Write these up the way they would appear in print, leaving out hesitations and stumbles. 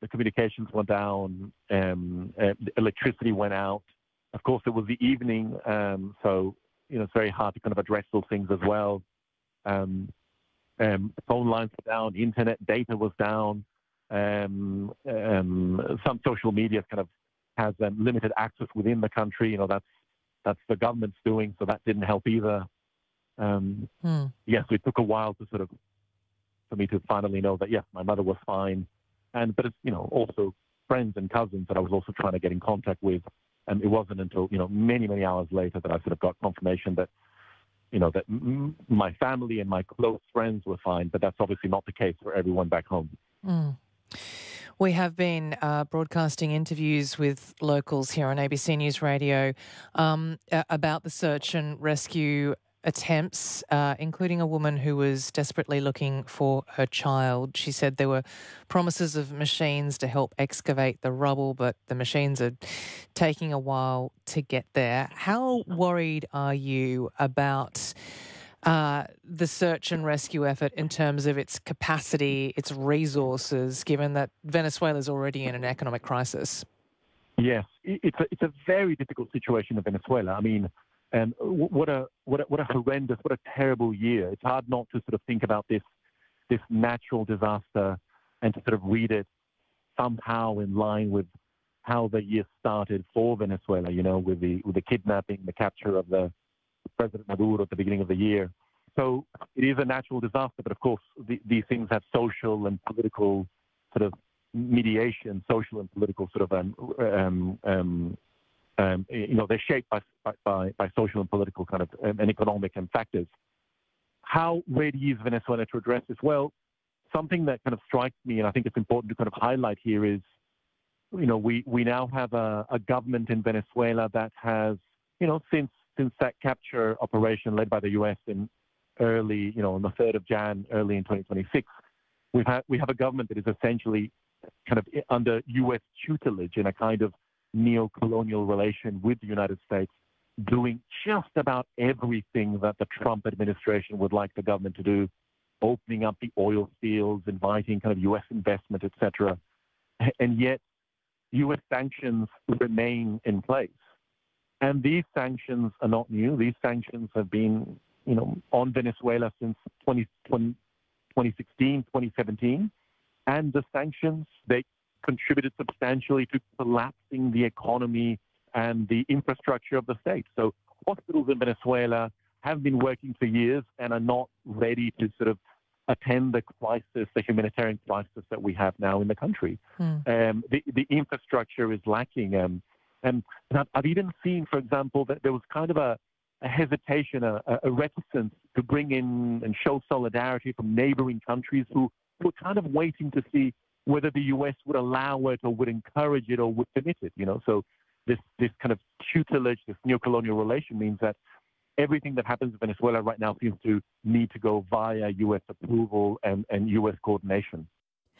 the communications went down, the electricity went out. Of course, it was the evening, so it's very hard to kind of address those things as well. Phone lines were down, internet data was down. Some social media kind of has limited access within the country. That's the government's doing, so that didn't help either. Yes, it took a while for me to finally know that yes, my mother was fine, but it's also friends and cousins that I was also trying to get in contact with, and it wasn't until many hours later that I sort of got confirmation that my family and my close friends were fine, but that's obviously not the case for everyone back home. We have been broadcasting interviews with locals here on ABC News Radio about the search and rescue attempts, including a woman who was desperately looking for her child. She said there were promises of machines to help excavate the rubble, but the machines are taking a while to get there. How worried are you about the search and rescue effort in terms of its capacity, its resources, given that Venezuela is already in an economic crisis? Yes, it's a very difficult situation in Venezuela. I mean, what a horrendous, what a terrible year. It's hard not to sort of think about this natural disaster and to sort of read it somehow in line with how the year started for Venezuela. With the kidnapping, the capture of the President Maduro at the beginning of the year. So it is a natural disaster, but of course these things have social and political sort of mediation, social and political sort of they're shaped by social and political kind of and economic factors. How ready is Venezuela to address this? Well, something that kind of strikes me, and I think it's important to kind of highlight here, is we now have a government in Venezuela that has since that capture operation led by the U.S. in early, on the 3rd of Jan, early in 2026, we have a government that is essentially kind of under U.S. tutelage in a kind of neo-colonial relation with the United States, doing just about everything that the Trump administration would like the government to do, opening up the oil fields, inviting kind of U.S. investment, etc. And yet, U.S. sanctions remain in place. And these sanctions are not new. These sanctions have been, on Venezuela since 2016, 2017. And the sanctions, they contributed substantially to collapsing the economy and the infrastructure of the state. So hospitals in Venezuela have been working for years and are not ready to sort of attend the crisis, the humanitarian crisis that we have now in the country. The infrastructure is lacking. And I've even seen, for example, that there was kind of a hesitation, a reticence to bring in and show solidarity from neighboring countries who were kind of waiting to see whether the U.S. would allow it or would encourage it or would permit it. So this kind of tutelage, this neo-colonial relation means that everything that happens in Venezuela right now seems to need to go via U.S. approval and U.S. coordination.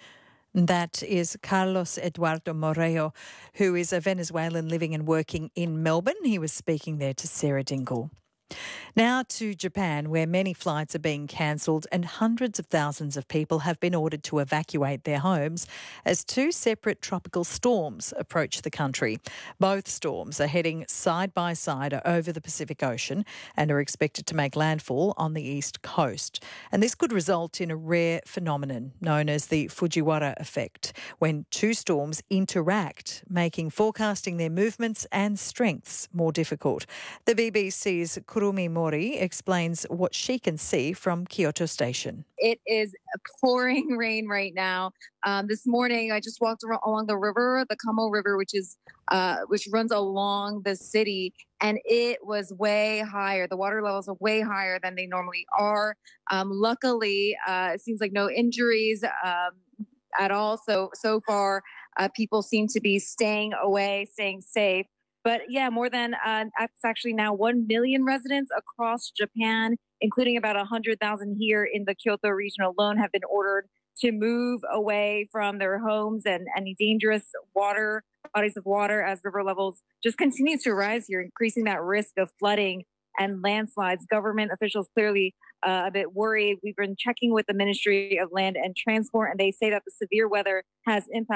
That is Carlos Eduardo Moreo, who is a Venezuelan living and working in Melbourne. He was speaking there to Sarah Dingle. Now to Japan, where many flights are being cancelled and hundreds of thousands of people have been ordered to evacuate their homes as two separate tropical storms approach the country. Both storms are heading side by side over the Pacific Ocean and are expected to make landfall on the east coast. And this could result in a rare phenomenon known as the Fujiwara effect, when two storms interact, making forecasting their movements and strengths more difficult. The BBC's Kurumi Mori explains what she can see from Kyoto Station. It is pouring rain right now. This morning, I just walked along the river, the Kamo River, which runs along the city, and it was way higher. The water levels are way higher than they normally are. Luckily, it seems like no injuries at all. So far, people seem to be staying away, staying safe. But yeah, more than it's actually now 1 million residents across Japan, including about 100,000 here in the Kyoto region alone, have been ordered to move away from their homes and any dangerous bodies of water as river levels just continue to rise here, increasing that risk of flooding and landslides. Government officials clearly a bit worried. We've been checking with the Ministry of Land and Transport, and they say that the severe weather has impacted